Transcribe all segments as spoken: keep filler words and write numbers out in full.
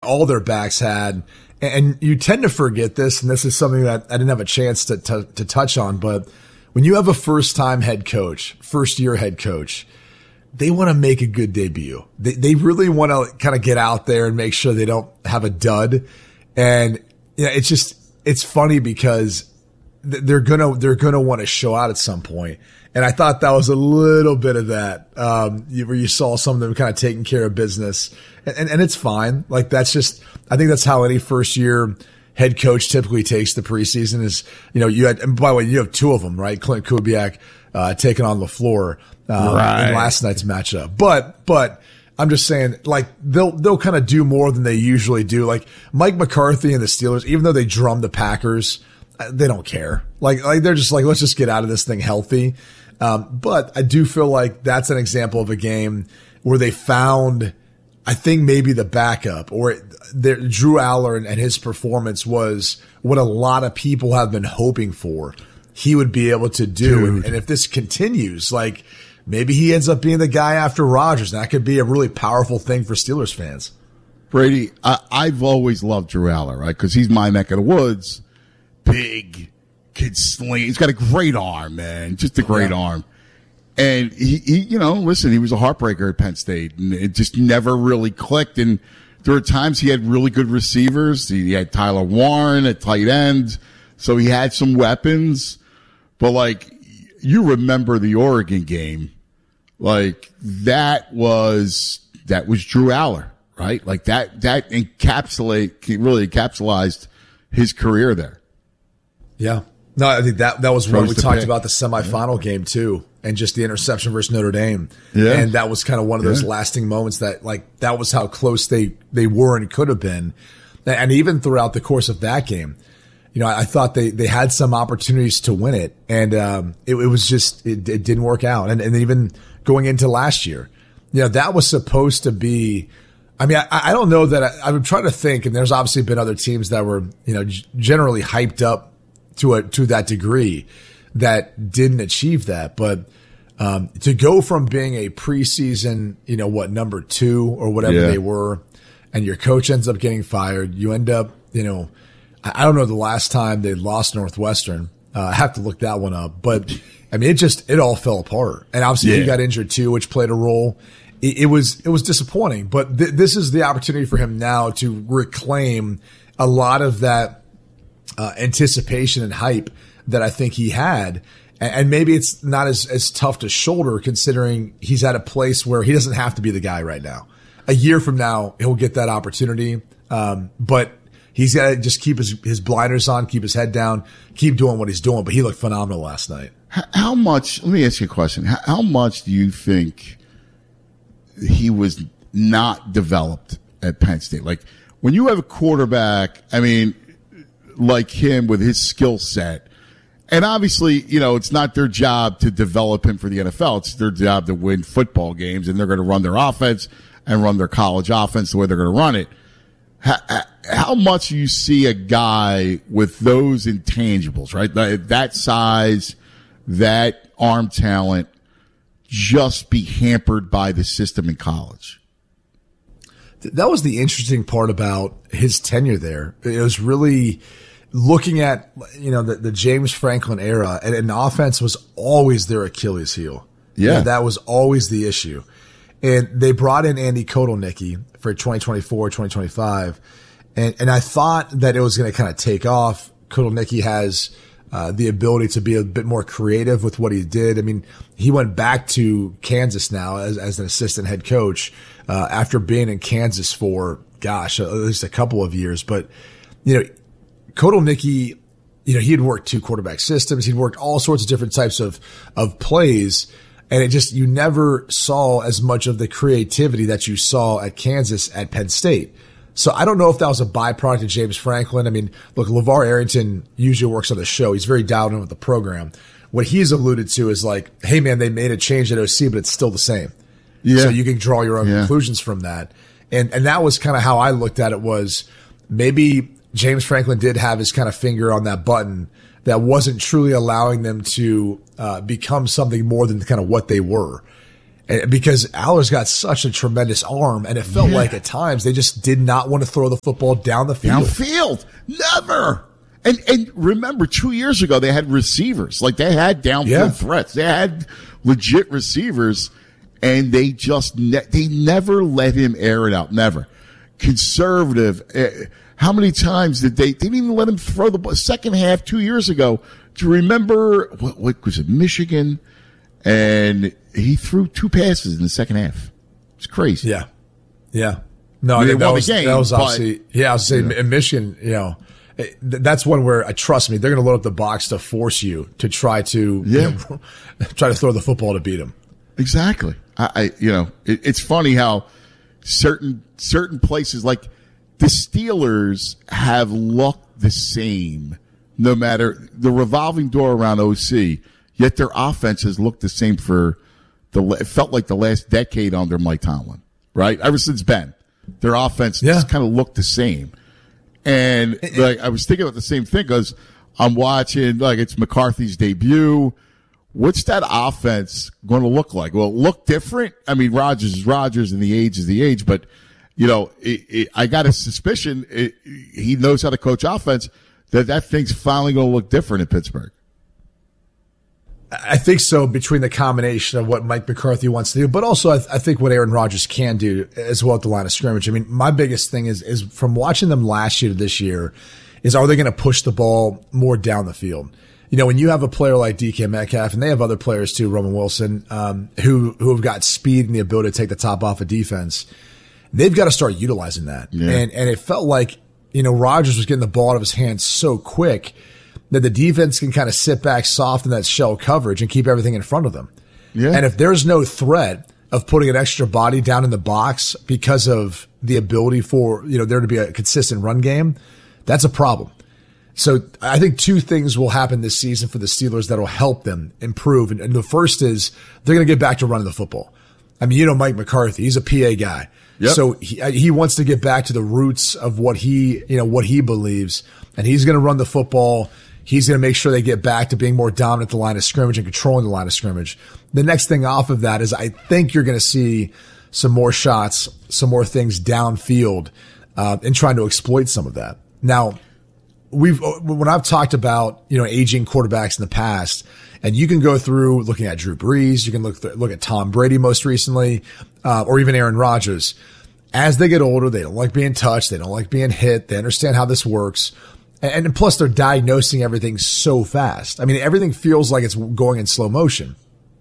all their backs had. And you tend to forget this, and this is something that I didn't have a chance to, to, to touch on, but when you have a first-time head coach, first-year head coach, they want to make a good debut. They, they really want to kind of get out there and make sure they don't have a dud. And you know, it's just, it's funny because they're going to, they're going to want to show out at some point. And I thought that was a little bit of that, um, where you saw some of them kind of taking care of business, and, and, and it's fine. Like that's just, I think that's how any first year head coach typically takes the preseason is, you know, you had, and by the way, you have two of them, right? Clint Kubiak, uh, taking on LaFleur, um, right. in last night's matchup. But, but I'm just saying, like, they'll, they'll kind of do more than they usually do. Like Mike McCarthy and the Steelers, even though they drum the Packers, they don't care. Like, like they're just like, let's just get out of this thing healthy. Um, but I do feel like that's an example of a game where they found, I think maybe the backup or their, Drew Aller and, and his performance was what a lot of people have been hoping for he would be able to do. And, and if this continues, like maybe he ends up being the guy after Rodgers. And that could be a really powerful thing for Steelers fans. Brady, I, I've always loved Drew Aller, right? Because he's my neck of the woods. Big, kid sling. He's got a great arm, man. Just a great yeah. arm. And he, he, you know, listen, he was a heartbreaker at Penn State, and it just never really clicked. And there were times he had really good receivers. He had Tyler Warren at tight end, so he had some weapons. But like, you remember the Oregon game, like that was that was Drew Aller, right? Like that that encapsulate really encapsulated his career there. Yeah. No, I think that, that was Throws when we the talked pick. about the semifinal yeah. game too, and just the interception versus Notre Dame. Yeah. And that was kind of one of those yeah. lasting moments that like, that was how close they, they were and could have been. And even throughout the course of that game, you know, I, I thought they, they had some opportunities to win it, and, um, it, it was just, it, it didn't work out. And, and even going into last year, you know, that was supposed to be, I mean, I, I don't know that I, I'm trying to think, and there's obviously been other teams that were, you know, g- generally hyped up to a, to that degree that didn't achieve that. But, um, to go from being a preseason, you know, what, number two or whatever yeah. they were, and your coach ends up getting fired, you end up, you know, I, I don't know the last time they lost Northwestern. Uh, I have to look that one up, but I mean, it just, it all fell apart. And obviously yeah. he got injured too, which played a role. It, it was, it was disappointing, but th- this is the opportunity for him now to reclaim a lot of that, Uh, anticipation and hype that I think he had. And, and maybe it's not as, as tough to shoulder considering he's at a place where he doesn't have to be the guy right now. A year from now, he'll get that opportunity. Um, but he's got to just keep his, his blinders on, keep his head down, keep doing what he's doing. But he looked phenomenal last night. How, how much, let me ask you a question. How, how much do you think he was not developed at Penn State? Like when you have a quarterback, I mean, like him with his skill set. And obviously, you know, it's not their job to develop him for the N F L. It's their job to win football games, and they're going to run their offense and run their college offense the way they're going to run it. How, how much do you see a guy with those intangibles, right? That, that size, that arm talent, just be hampered by the system in college? That was the interesting part about his tenure there. It was really looking at, you know, the, the James Franklin era, and, and offense was always their Achilles heel. Yeah. You know, that was always the issue. And they brought in Andy Kotelnicki for twenty twenty-four, twenty twenty-five. And, and I thought that it was going to kind of take off. Kotelnicki has uh, the ability to be a bit more creative with what he did. I mean, he went back to Kansas now as, as an assistant head coach, uh, after being in Kansas for, gosh, at least a couple of years. But, you know, Kotelnicki, you know, he had worked two quarterback systems. He'd worked all sorts of different types of, of plays. And it just, you never saw as much of the creativity that you saw at Kansas at Penn State. So I don't know if that was a byproduct of James Franklin. I mean, look, LeVar Arrington usually works on the show. He's very dialed in with the program. What he's alluded to is like, hey man, they made a change at O C, but it's still the same. Yeah. So you can draw your own yeah. conclusions from that. And, and that was kind of how I looked at it, was maybe James Franklin did have his kind of finger on that button that wasn't truly allowing them to uh, become something more than kind of what they were. because Aller's got such a tremendous arm, and it felt Yeah. like at times they just did not want to throw the football down the field. Downfield. Never. And and remember, two years ago, they had receivers. Like, they had downfield Yeah. threats. They had legit receivers, and they just ne- they never let him air it out. Never. Conservative. Uh, how many times did they, they didn't even let him throw the ball? Second half two years ago. Do you remember, what, what was it, Michigan? And he threw two passes in the second half. It's crazy. Yeah. Yeah. No, I I mean, think they that won the was, game, that was but- obviously, yeah, I was saying in Michigan, you know, it- th- that's one where, uh, trust me, they're going to load up the box to force you to try to, Yeah. you know, try to throw the football to beat them. Exactly. I, I you know, it, it's funny how certain certain places, like the Steelers, have looked the same no matter the revolving door around O C. Yet their offenses looked the same for the. It felt like the last decade under Mike Tomlin, right? Ever since Ben, their offense Yeah. just kind of looked the same. And like I was thinking about the same thing because I'm watching, like, it's McCarthy's debut. What's that offense going to look like? Well, look different. I mean, Rodgers is Rodgers, and the age is the age. But you know, it, it, I got a suspicion it, he knows how to coach offense. That that thing's finally going to look different in Pittsburgh. I think so, between the combination of what Mike McCarthy wants to do, but also I, th- I think what Aaron Rodgers can do as well at the line of scrimmage. I mean, my biggest thing is, is from watching them last year to this year is, are they going to push the ball more down the field? You know, when you have a player like D K Metcalf, and they have other players too, Roman Wilson, um, who, who have got speed and the ability to take the top off of defense, they've got to start utilizing that. Yeah. And, and it felt like, you know, Rodgers was getting the ball out of his hands so quick that the defense can kind of sit back soft in that shell coverage and keep everything in front of them. Yeah. And if there's no threat of putting an extra body down in the box because of the ability for, you know, there to be a consistent run game, that's a problem. So I think two things will happen this season for the Steelers that'll help them improve. And, and the first is they're going to get back to running the football. I mean, you know, Mike McCarthy, he's a P A guy. Yep. So he, he wants to get back to the roots of what he, you know, what he believes, and he's going to run the football. He's going to make sure they get back to being more dominant at the line of scrimmage and controlling the line of scrimmage. The next thing off of that is I think you're going to see some more shots, some more things downfield, uh, and trying to exploit some of that. Now, we've, when I've talked about, you know, aging quarterbacks in the past, and you can go through looking at Drew Brees, you can look, th- look at Tom Brady most recently, uh, or even Aaron Rodgers. As they get older, they don't like being touched. They don't like being hit. They understand how this works. And plus, they're diagnosing everything so fast. I mean, everything feels like it's going in slow motion.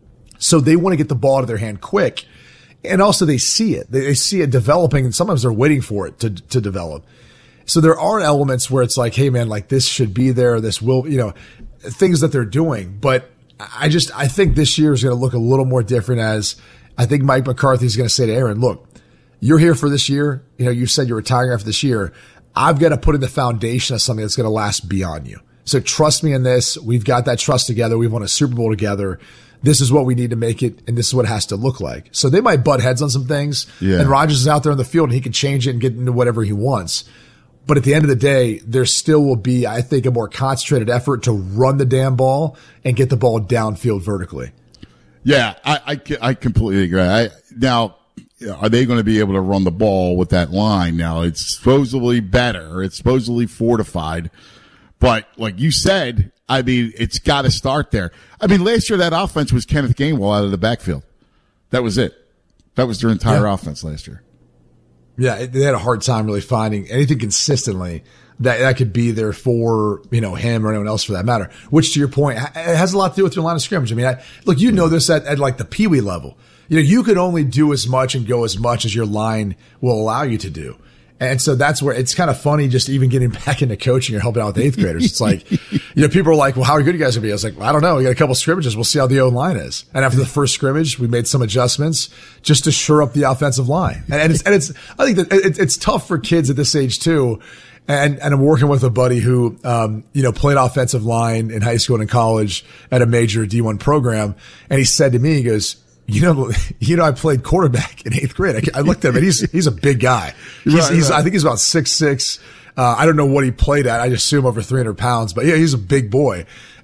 So they want to get the ball out of their hand quick. And also, they see it. They see it developing, and sometimes they're waiting for it to, to develop. So there are elements where it's like, hey, man, like this should be there. This will, you know, things that they're doing. But I just, I think this year is going to look a little more different, as I think Mike McCarthy is going to say to Aaron, look, you're here for this year. You know, you said you're retiring after this year. I've got to put in the foundation of something that's going to last beyond you. So trust me in this. We've got that trust together. We've won a Super Bowl together. This is what we need to make it, and this is what it has to look like. So they might butt heads on some things, Yeah. and Rodgers is out there on the field, and he can change it and get into whatever he wants. But at the end of the day, there still will be, I think, a more concentrated effort to run the damn ball and get the ball downfield vertically. Yeah, I, I, I completely agree. I, now, are they going to be able to run the ball with that line? Now, it's supposedly better. It's supposedly fortified. But like you said, I mean, it's got to start there. I mean, last year that offense was Kenneth Gainwell out of the backfield. That was it. That was their entire Yeah. offense last year. Yeah, they had a hard time really finding anything consistently that, that could be there for, you know, him or anyone else for that matter, which to your point, it has a lot to do with your line of scrimmage. I mean, I, look, you know this at, at like the Pee Wee level. You know, you could only do as much and go as much as your line will allow you to do. And so that's where it's kind of funny just even getting back into coaching or helping out with eighth graders. It's like, you know, people are like, well, how are good you guys going to be? I was like, well, I don't know. We got a couple scrimmages. We'll see how the O line is. And after the first scrimmage, we made some adjustments just to shore up the offensive line. And, and it's, and it's, I think that it, it's tough for kids at this age too. And, and I'm working with a buddy who, um, you know, played offensive line in high school and in college at a major D one program. And he said to me, he goes, you know, you know, I played quarterback in eighth grade. I, I looked at him and he's, he's a big guy. He's, Right, he's right. I think he's about six, six. Uh, I don't know what he played at. I assume over three hundred pounds, but yeah, he's a big boy.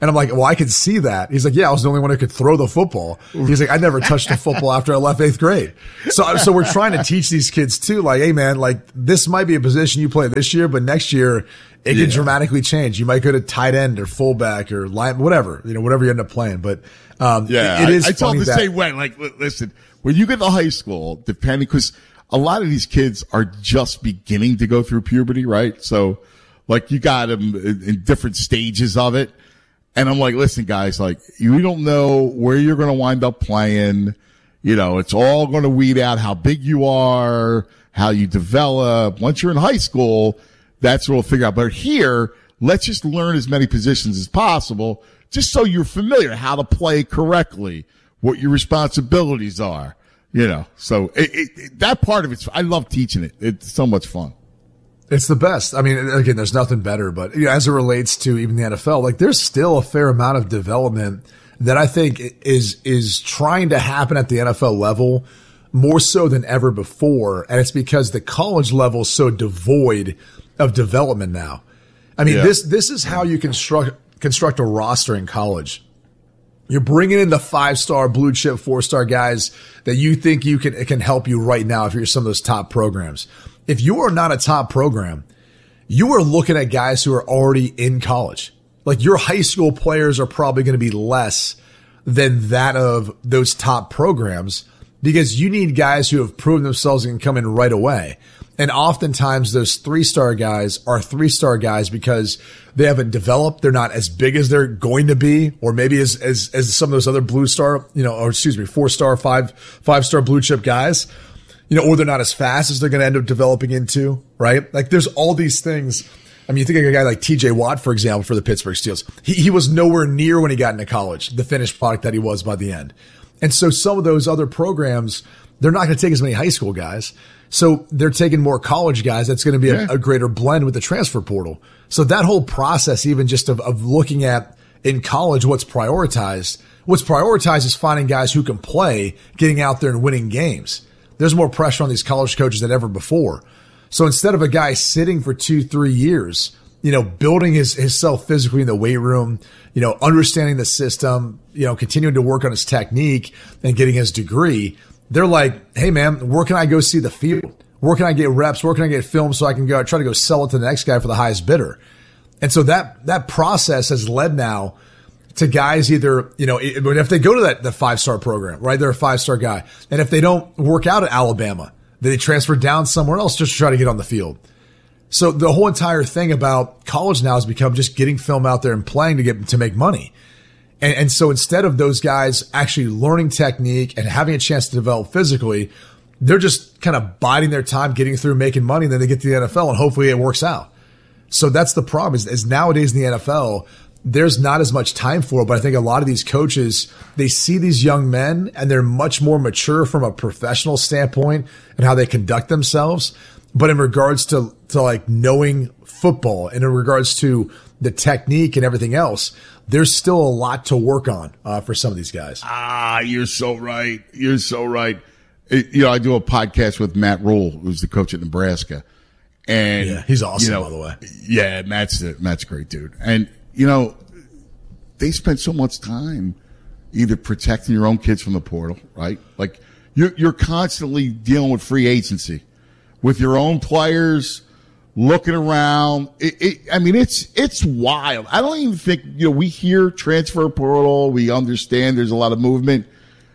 And I'm like, well, I could see that. He's like, yeah, I was the only one who could throw the football. He's like, I never touched a football after I left eighth grade. So, so we're trying to teach these kids too, like, hey man, like this might be a position you play this year, but next year it Yeah. can dramatically change. You might go to tight end or fullback or line, whatever, you know, whatever you end up playing. But, um, Yeah, it, it is I, I told funny the that, same way. Like, li- listen, when you get to high school, depending, because a lot of these kids are just beginning to go through puberty, right? So, like, you got them in, in different stages of it. And I'm like, listen, guys, like, you don't know where you're going to wind up playing. You know, it's all going to weed out how big you are, how you develop. Once you're in high school, that's what we'll figure out. But here, let's just learn as many positions as possible, just so you're familiar how to play correctly, what your responsibilities are, you know. So it, it, it, that part of it's, I love teaching it. It's so much fun. it's the best. I mean, again, there's nothing better, but you know, as it relates to even the N F L, like there's still a fair amount of development that I think is, is trying to happen at the N F L level more so than ever before. And it's because the college level is so devoid of development now. I mean, Yeah. this, this is how you construct, construct a roster in college. You're bringing in the five-star, blue chip, four-star guys that you think you can, can help you right now if you're some of those top programs. If you are not a top program, you are looking at guys who are already in college. Like your high school players are probably going to be less than that of those top programs because you need guys who have proven themselves and can come in right away. And oftentimes those three-star guys are three-star guys because they haven't developed. They're not as big as they're going to be, or maybe as, as, as some of those other blue star, you know, or excuse me, four-star, five, five-star blue chip guys, you know, or they're not as fast as they're going to end up developing into, right? Like there's all these things. I mean, you think of a guy like T J Watt, for example, for the Pittsburgh Steelers. He, he was nowhere near when he got into college, the finished product that he was by the end. And so some of those other programs, they're not going to take as many high school guys. So they're taking more college guys. That's going to be a, Yeah. a greater blend with the transfer portal. So that whole process, even just of, of looking at in college, what's prioritized, what's prioritized is finding guys who can play, getting out there and winning games. There's more pressure on these college coaches than ever before. So instead of a guy sitting for two, three years, you know, building his, himself physically in the weight room, you know, understanding the system, you know, continuing to work on his technique and getting his degree, they're like, hey man, where can I go see the field? Where can I get reps? Where can I get film so I can go try to go sell it to the next guy for the highest bidder? And so that, that process has led now to guys either, you know, if they go to that, the five star program, right? They're a five star guy. And if they don't work out at Alabama, then they transfer down somewhere else just to try to get on the field. So the whole entire thing about college now has become just getting film out there and playing to get, to make money. And, and so instead of those guys actually learning technique and having a chance to develop physically, they're just kind of biding their time, getting through, making money, and then they get to the N F L and hopefully it works out. So that's the problem is, is nowadays in the N F L, there's not as much time for it, but I think a lot of these coaches, they see these young men and they're much more mature from a professional standpoint and how they conduct themselves. But in regards to, to like knowing football and in regards to the technique and everything else, there's still a lot to work on uh, for some of these guys. Ah, you're so right. You're so right. It, you know, I do a podcast with Matt Rule, who's the coach at Nebraska. And Yeah, he's awesome, you know, by the way. Yeah, Matt's a, Matt's a great dude. And, you know, they spend so much time either protecting your own kids from the portal, right? Like you're, you're constantly dealing with free agency with your own players, looking around. It, it, I mean, it's, it's wild. I don't even think, you know, we hear transfer portal. We understand there's a lot of movement,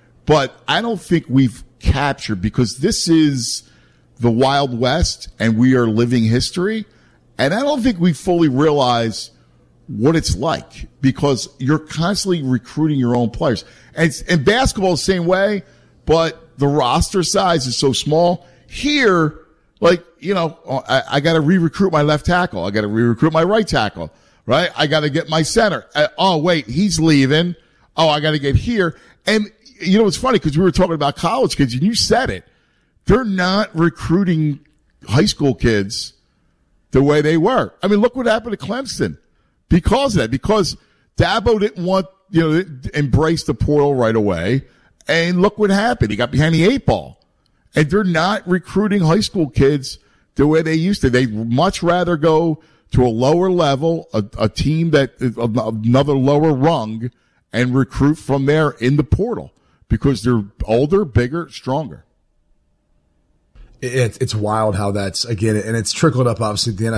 but I don't think we've captured because this is the Wild West and we are living history. And I don't think we fully realize what it's like because you're constantly recruiting your own players. And, and basketball is the same way, but the roster size is so small. Here, like, you know, I, I got to re-recruit my left tackle. I got to re-recruit my right tackle, right? I got to get my center. Uh, oh, wait, he's leaving. Oh, I got to get here. And, you know, it's funny because we were talking about college kids and you said it. They're not recruiting high school kids the way they were. I mean, look what happened to Clemson because of that, because Dabo didn't want, you know, embrace the portal right away. And look what happened. He got behind the eight ball. And they're not recruiting high school kids the way they used to. They'd much rather go to a lower level, a, a team that is another lower rung, and recruit from there in the portal because they're older, bigger, stronger. It, it's wild how that's, again, and it's trickled up obviously at the N